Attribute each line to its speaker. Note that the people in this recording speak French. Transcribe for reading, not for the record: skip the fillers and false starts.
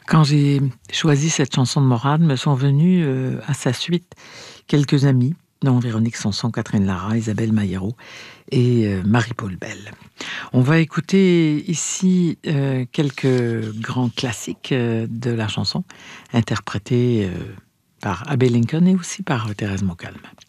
Speaker 1: Quand j'ai choisi cette chanson de Morane, me sont venus à sa suite quelques amis, dont Véronique Sanson, Catherine Lara, Isabelle Maillero et Marie-Paul Bell. On va écouter ici quelques grands classiques de la chanson, interprétés par Abbey Lincoln et aussi par Thérèse Moccalm.